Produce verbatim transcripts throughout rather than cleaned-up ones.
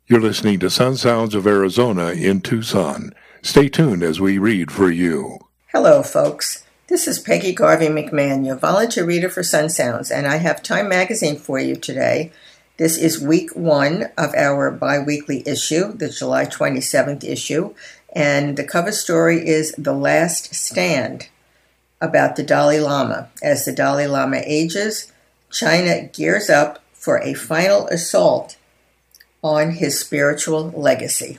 You're listening to Sun Sounds of Arizona in Tucson. Stay tuned as we read for you. Hello, folks. This is Peggy Garvey McMahon, your volunteer reader for Sun Sounds, and I have Time Magazine for you today. This is week one of our bi-weekly issue, the July twenty-seventh issue, and the cover story is The Last Stand, about the Dalai Lama. As the Dalai Lama ages, China gears up for a final assault on his spiritual legacy.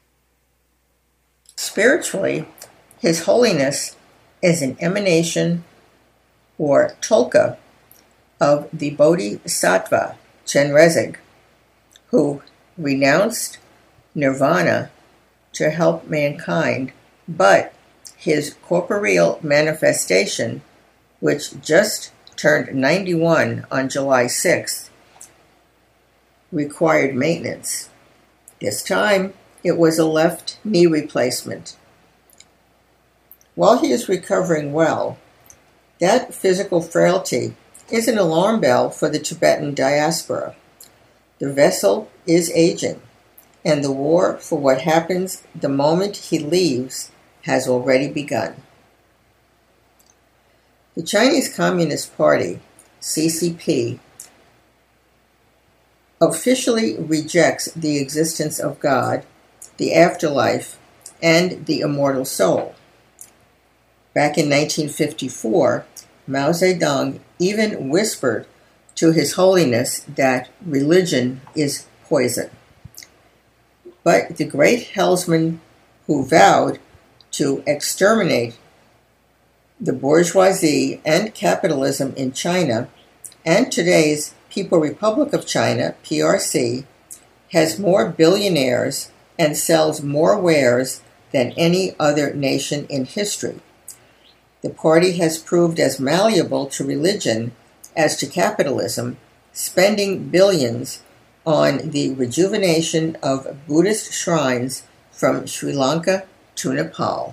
Spiritually, His Holiness is an emanation or tulka of the Bodhisattva Chenrezig, who renounced nirvana to help mankind, but his corporeal manifestation, which just turned ninety-one on July sixth, required maintenance. This time, it was a left knee replacement. While he is recovering well, that physical frailty is an alarm bell for the Tibetan diaspora. The vessel is aging, and the war for what happens the moment he leaves has already begun. The Chinese Communist Party, C C P, officially rejects the existence of God, the afterlife, and the immortal soul. Back in nineteen fifty-four, Mao Zedong even whispered to His Holiness that religion is poison. But the great helmsman who vowed to exterminate the bourgeoisie and capitalism in China, and today's People Republic of China, P R C, has more billionaires and sells more wares than any other nation in history. The party has proved as malleable to religion as to capitalism, spending billions on the rejuvenation of Buddhist shrines from Sri Lanka to Nepal.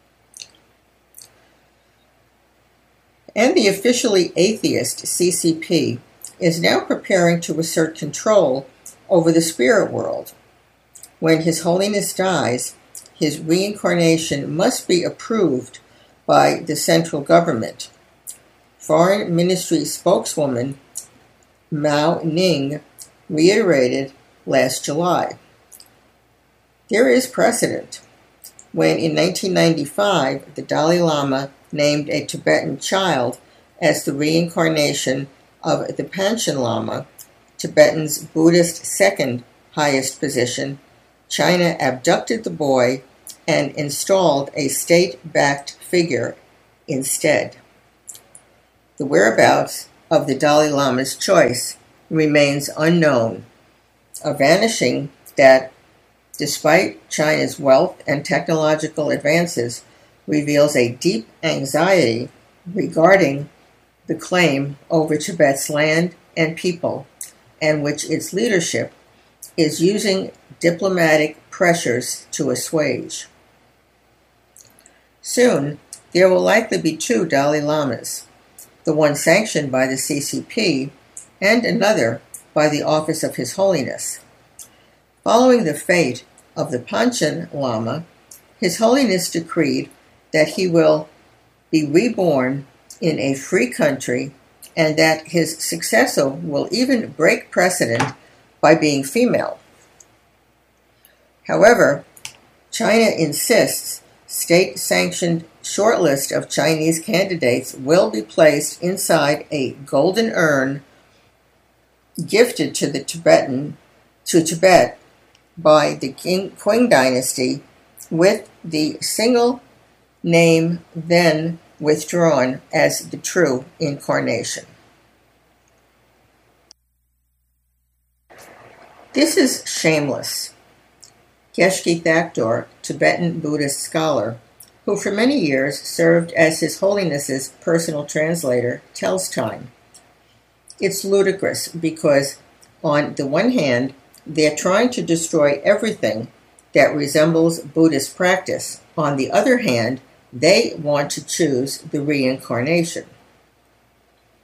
And the officially atheist C C P is now preparing to assert control over the spirit world. When His Holiness dies, his reincarnation must be approved by the central government. Foreign Ministry spokeswoman Mao Ning reiterated last July. There is precedent. When in nineteen ninety-five, the Dalai Lama named a Tibetan child as the reincarnation of the Panchen Lama, Tibetan's Buddhist second highest position, China abducted the boy and installed a state-backed figure instead. The whereabouts of the Dalai Lama's choice remains unknown, a vanishing that, despite China's wealth and technological advances, reveals a deep anxiety regarding the claim over Tibet's land and people, and which its leadership is using diplomatic pressures to assuage. Soon, there will likely be two Dalai Lamas, the one sanctioned by the C C P and another by the Office of His Holiness. Following the fate of the Panchen Lama, His Holiness decreed that he will be reborn in a free country and that his successor will even break precedent by being female. However, China insists state-sanctioned shortlist of Chinese candidates will be placed inside a golden urn gifted to the Tibetan to Tibet by the King, Qing dynasty, with the single name then withdrawn as the true incarnation. This is shameless. Geshe Thakur, Tibetan Buddhist scholar, who for many years served as His Holiness's personal translator, tells Time. It's ludicrous because, on the one hand, they're trying to destroy everything that resembles Buddhist practice. On the other hand, they want to choose the reincarnation.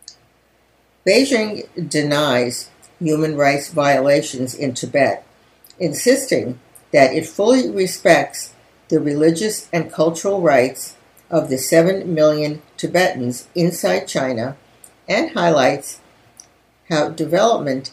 Beijing denies human rights violations in Tibet insisting that it fully respects the religious and cultural rights of the seven million Tibetans inside China and highlights how development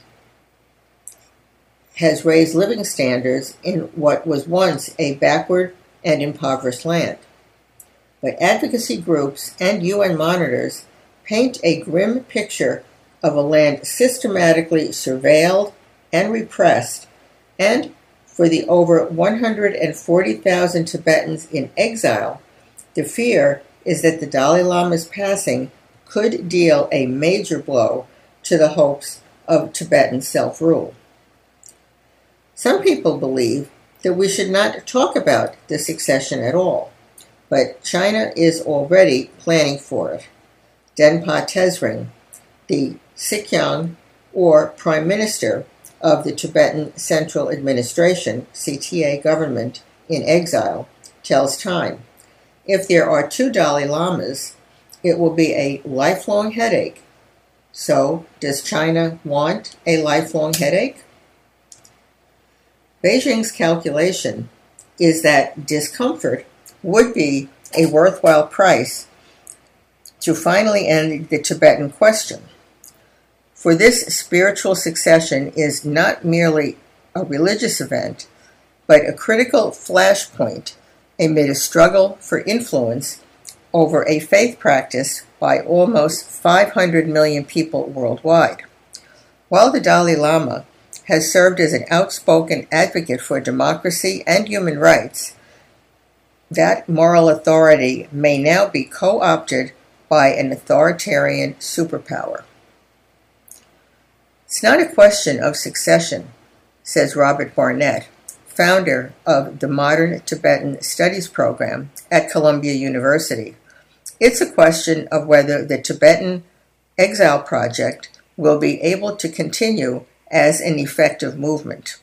has raised living standards in what was once a backward and impoverished land. But advocacy groups and U N monitors paint a grim picture of a land systematically surveilled and repressed, and for the over one hundred forty thousand Tibetans in exile, the fear is that the Dalai Lama's passing could deal a major blow to the hopes of Tibetan self-rule. Some people believe that we should not talk about the succession at all, but China is already planning for it. Denpa Tezring, the Sikyang, or Prime Minister of the Tibetan Central Administration, C T A government, in exile, tells Time, if there are two Dalai Lamas, it will be a lifelong headache. So, does China want a lifelong headache? Beijing's calculation is that discomfort would be a worthwhile price to finally end the Tibetan question. For this spiritual succession is not merely a religious event, but a critical flashpoint amid a struggle for influence over a faith practice by almost five hundred million people worldwide. While the Dalai Lama has served as an outspoken advocate for democracy and human rights, that moral authority may now be co-opted by an authoritarian superpower. It's not a question of succession, says Robert Barnett, founder of the Modern Tibetan Studies program at Columbia University. It's a question of whether the Tibetan Exile Project will be able to continue as an effective movement.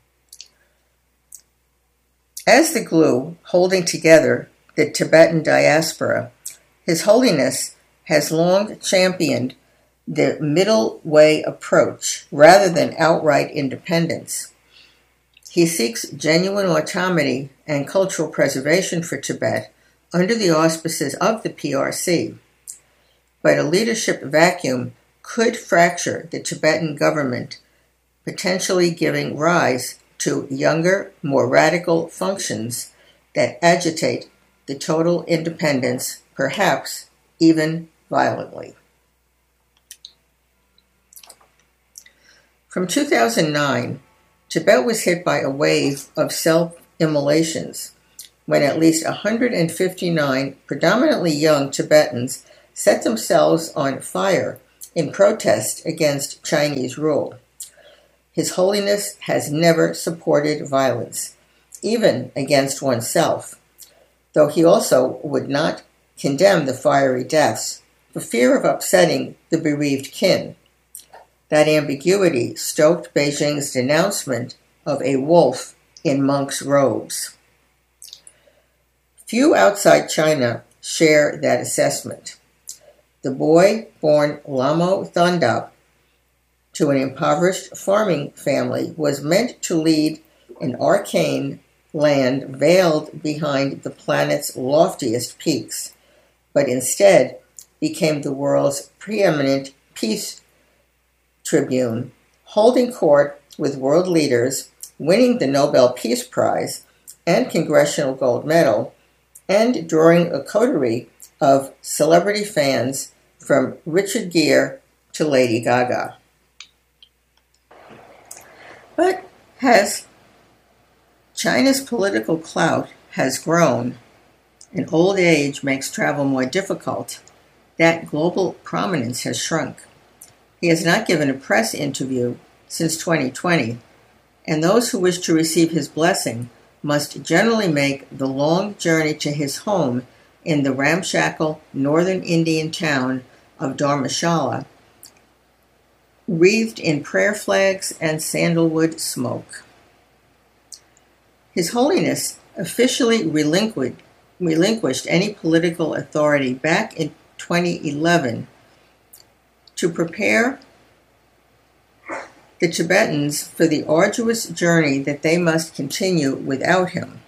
As the glue holding together the Tibetan diaspora, His Holiness has long championed the middle way approach rather than outright independence. He seeks genuine autonomy and cultural preservation for Tibet under the auspices of the P R C. But a leadership vacuum could fracture the Tibetan government, potentially giving rise to younger, more radical functions that agitate the total independence, perhaps even violently. From two thousand nine, Tibet was hit by a wave of self-immolations when at least one hundred fifty-nine predominantly young Tibetans set themselves on fire in protest against Chinese rule. His Holiness has never supported violence, even against oneself, though he also would not condemn the fiery deaths for fear of upsetting the bereaved kin. That ambiguity stoked Beijing's denouncement of a wolf in monk's robes. Few outside China share that assessment. The boy born Lamo Thondop to an impoverished farming family was meant to lead an arcane land veiled behind the planet's loftiest peaks, but instead became the world's preeminent peace tribune, holding court with world leaders, winning the Nobel Peace Prize and Congressional Gold Medal, and drawing a coterie of celebrity fans from Richard Gere to Lady Gaga. But as China's political clout has grown and old age makes travel more difficult, that global prominence has shrunk. He has not given a press interview since twenty twenty, and those who wish to receive his blessing must generally make the long journey to his home in the ramshackle northern Indian town of Dharmashala, wreathed in prayer flags and sandalwood smoke. His Holiness officially relinquished, relinquished any political authority back in twenty eleven to prepare the Tibetans for the arduous journey that they must continue without him.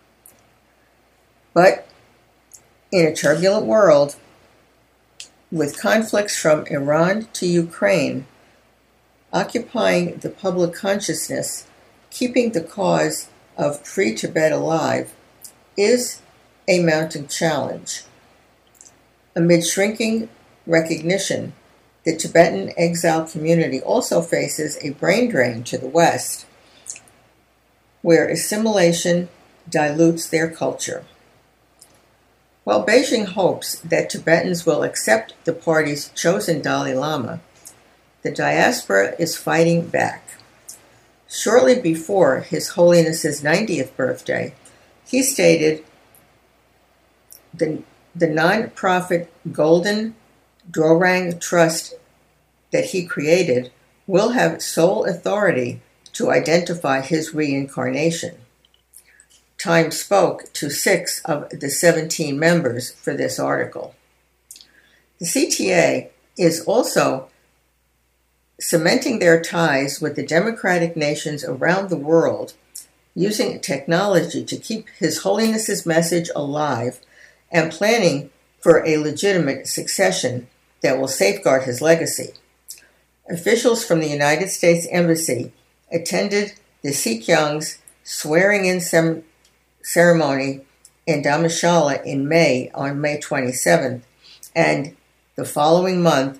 But in a turbulent world, with conflicts from Iran to Ukraine occupying the public consciousness, keeping the cause of free Tibet alive is a mounting challenge. Amid shrinking recognition, the Tibetan exile community also faces a brain drain to the West, where assimilation dilutes their culture. While Beijing hopes that Tibetans will accept the party's chosen Dalai Lama, the diaspora is fighting back. Shortly before His Holiness's ninetieth birthday, he stated the, the non-profit Golden Dorang Trust that he created will have sole authority to identify his reincarnation. Time spoke to six of the seventeen members for this article. The C T A is also cementing their ties with the democratic nations around the world, using technology to keep His Holiness's message alive and planning for a legitimate succession that will safeguard his legacy. Officials from the United States Embassy attended the Sikyong's swearing-in sem- ceremony in Dharamshala in May, on May twenty-seventh, and the following month,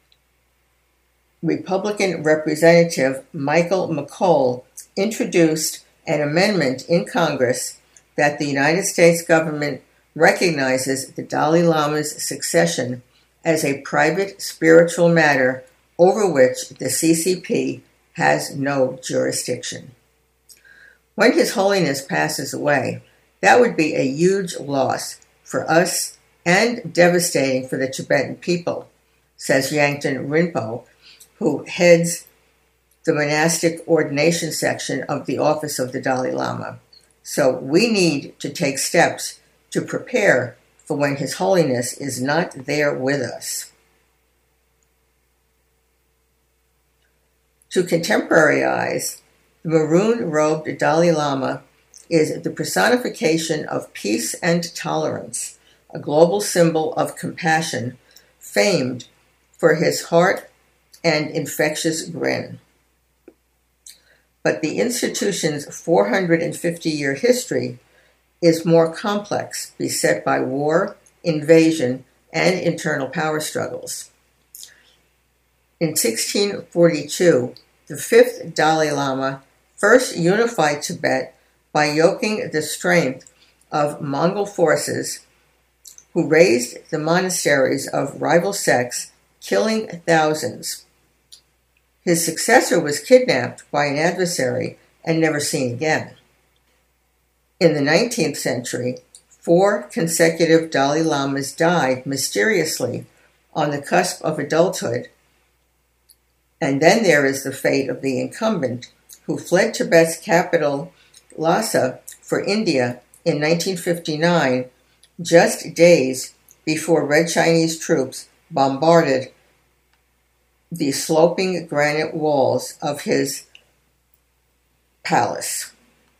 Republican Representative Michael McCaul introduced an amendment in Congress that the United States government recognizes the Dalai Lama's succession as a private spiritual matter over which the C C P has no jurisdiction. When His Holiness passes away, that would be a huge loss for us and devastating for the Tibetan people, says Yangten Rinpo, who heads the monastic ordination section of the Office of the Dalai Lama. So we need to take steps to prepare for when His Holiness is not there with us. To contemporary eyes, the maroon-robed Dalai Lama is the personification of peace and tolerance, a global symbol of compassion, famed for his heart and infectious grin. But the institution's four hundred fifty year history is more complex, beset by war, invasion, and internal power struggles. In sixteen forty-two, the fifth Dalai Lama first unified Tibet by yoking the strength of Mongol forces who razed the monasteries of rival sects, killing thousands. His successor was kidnapped by an adversary and never seen again. In the nineteenth century, four consecutive Dalai Lamas died mysteriously on the cusp of adulthood. And then there is the fate of the incumbent, who fled Tibet's capital, Lhasa, for India in nineteen fifty-nine, just days before Red Chinese troops bombarded the sloping granite walls of his palace.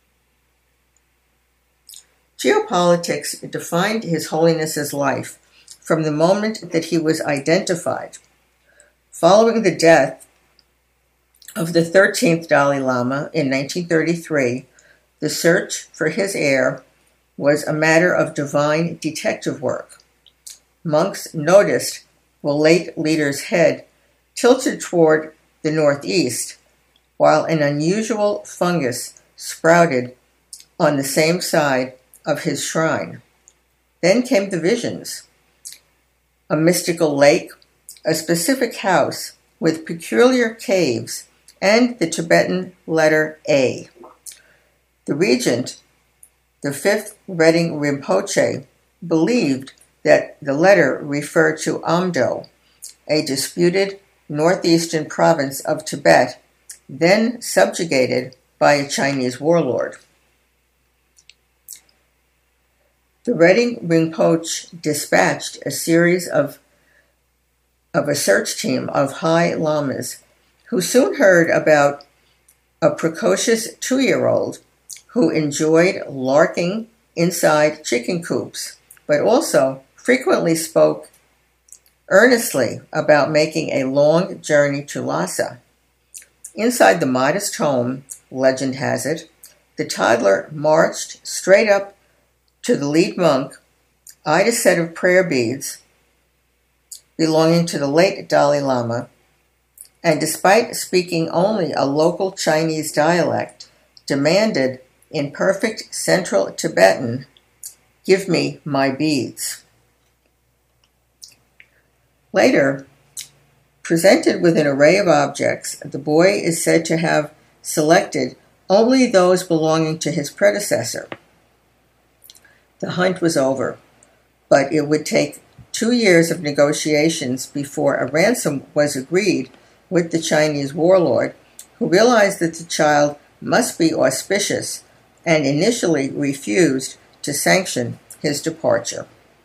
Geopolitics defined His Holiness's life from the moment that he was identified. Following the death of the thirteenth Dalai Lama in nineteen thirty-three, the search for his heir was a matter of divine detective work. Monks noticed the late leader's head tilted toward the northeast, while an unusual fungus sprouted on the same side of his shrine. Then came the visions. A mystical lake, a specific house with peculiar caves, and the Tibetan letter A. The regent, the fifth Redding Rinpoche, believed that the letter referred to Amdo, a disputed northeastern province of Tibet, then subjugated by a Chinese warlord. The Redding Rinpoche dispatched a series of, of a search team of high lamas who soon heard about a precocious two-year-old who enjoyed larking inside chicken coops, but also frequently spoke earnestly about making a long journey to Lhasa. Inside the modest home, legend has it, the toddler marched straight up to the lead monk, eyed a set of prayer beads belonging to the late Dalai Lama, and despite speaking only a local Chinese dialect, demanded in perfect Central Tibetan, "Give me my beads." Later, presented with an array of objects, the boy is said to have selected only those belonging to his predecessor. The hunt was over, but it would take two years of negotiations before a ransom was agreed with the Chinese warlord, who realized that the child must be auspicious and initially refused to sanction his departure.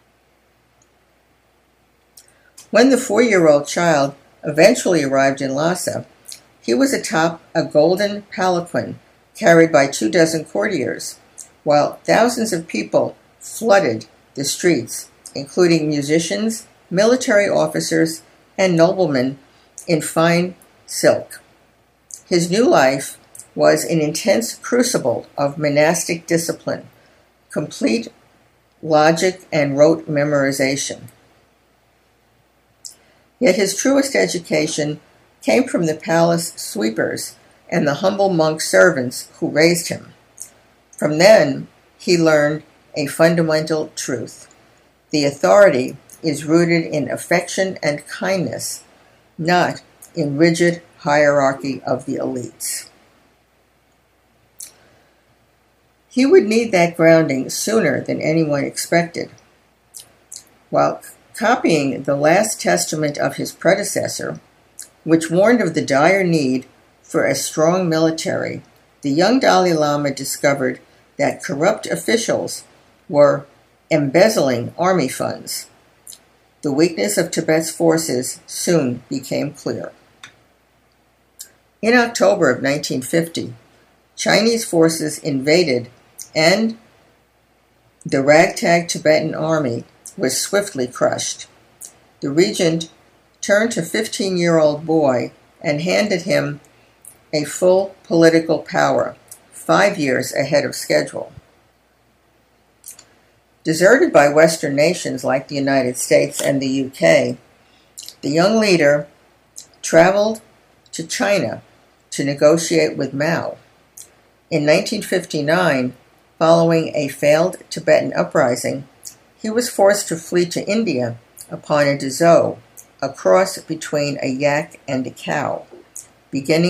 When the four-year-old child eventually arrived in Lhasa, he was atop a golden palanquin carried by two dozen courtiers, while thousands of people flooded the streets, including musicians, military officers, and noblemen in fine silk. His new life was an intense crucible of monastic discipline, complete logic, and rote memorization. Yet his truest education came from the palace sweepers and the humble monk servants who raised him. From then, he learned a fundamental truth. The authority is rooted in affection and kindness, not in rigid hierarchy of the elites. He would need that grounding sooner than anyone expected. While copying the last testament of his predecessor, which warned of the dire need for a strong military, the young Dalai Lama discovered that corrupt officials were embezzling army funds. The weakness of Tibet's forces soon became clear. In October of nineteen fifty, Chinese forces invaded, and the ragtag Tibetan army was swiftly crushed. The regent turned to fifteen-year-old boy and handed him a full political power, five years ahead of schedule. Deserted by Western nations like the United States and the U K, the young leader traveled to China to negotiate with Mao. In nineteen fifty-nine, following a failed Tibetan uprising, he was forced to flee to India upon a Dezhou, a cross between a yak and a cow, beginning